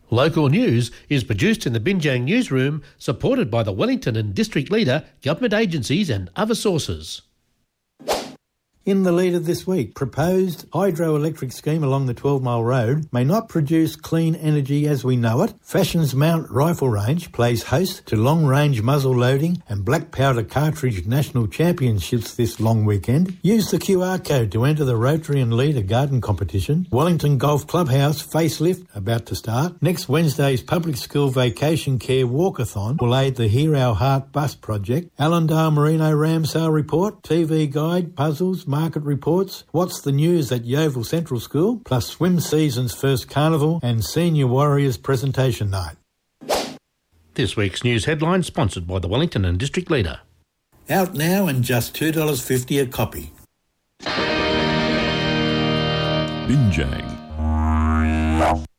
Local news is produced in the Binjang newsroom, supported by the Wellington and District Leader, government agencies and other sources. In the lead of this week, proposed hydroelectric scheme along the 12-mile road may not produce clean energy as we know it. Fashion's Mount Rifle Range plays host to long-range muzzle loading and black powder cartridge national championships this long weekend. Use the QR code to enter the Rotary and Leader Garden competition. Wellington Golf Clubhouse facelift about to start. Next Wednesday's public school vacation care walkathon will aid the Hear Our Heart bus project. Allendale Merino Ramsar report, TV guide, puzzles, market reports, what's the news at Yeovil Central School, plus swim season's first carnival and Senior Warriors presentation night. This week's news headline sponsored by the Wellington and District Leader. Out now and just $2.50 a copy. Binjang.